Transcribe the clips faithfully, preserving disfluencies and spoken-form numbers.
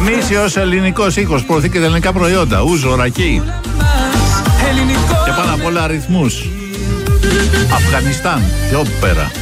Γνήσιος ελληνικός οίκος, προωθεί και τα ελληνικά προϊόντα. Ούζο, ρακί. Και πάνω απ' όλα αριθμούς. Αφγανιστάν, πιο πέρα.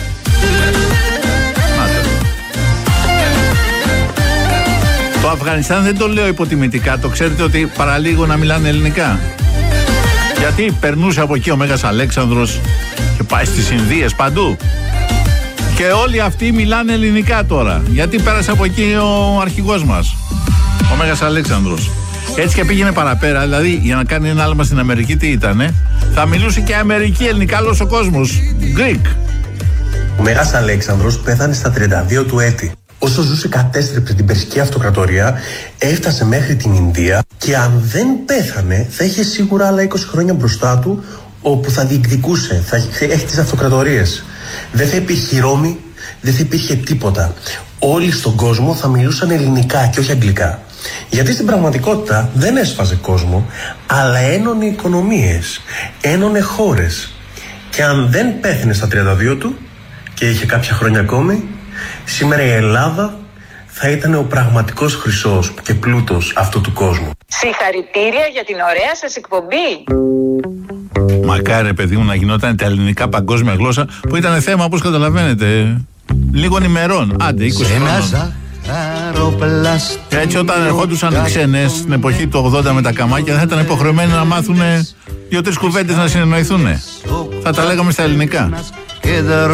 Το Αφγανιστάν δεν το λέω υποτιμητικά, το ξέρετε ότι παραλίγο να μιλάνε ελληνικά. Γιατί περνούσε από εκεί ο Μέγας Αλέξανδρος και πάει στις Ινδίες παντού. Και όλοι αυτοί μιλάνε ελληνικά τώρα. Γιατί πέρασε από εκεί ο αρχηγός μας, ο Μέγας Αλέξανδρος. Έτσι και πήγαινε παραπέρα, δηλαδή για να κάνει ένα άλμα στην Αμερική τι ήτανε, θα μιλούσε και Αμερική ελληνικά, άλλος ο κόσμος. Greek. Ο Μέγας Αλέξανδρος πέθανε στα τριάντα δύο του έτη. Όσο ζούσε κατέστρεψε την Περσική Αυτοκρατορία, έφτασε μέχρι την Ινδία και αν δεν πέθανε θα είχε σίγουρα άλλα είκοσι χρόνια μπροστά του όπου θα διεκδικούσε, θα έχει τις αυτοκρατορίες. Δεν θα υπήρχε Ρώμη, δεν θα υπήρχε τίποτα. Όλοι στον κόσμο θα μιλούσαν ελληνικά και όχι αγγλικά. Γιατί στην πραγματικότητα δεν έσφαζε κόσμο, αλλά ένωνε οικονομίες, ένωνε χώρες. Και αν δεν πέθανε στα τριάντα δύο του και είχε κάποια χρόνια ακόμη, σήμερα η Ελλάδα θα ήταν ο πραγματικός χρυσός και πλούτος αυτού του κόσμου. Συγχαρητήρια για την ωραία σας εκπομπή. Μακάρι, παιδί μου, να γινόταν τα ελληνικά παγκόσμια γλώσσα, που ήταν θέμα, όπως καταλαβαίνετε, λίγων ημερών. Άντε, είκοσι χρόνων. Έτσι, όταν ερχόντουσαν οι ξένες στην εποχή του ογδόντα με τα καμάκια, θα ήταν υποχρεωμένοι να μάθουν δύο-τρεις κουβέντες να συνεννοηθούν. Θα τα λέγαμε στα ελληνικά.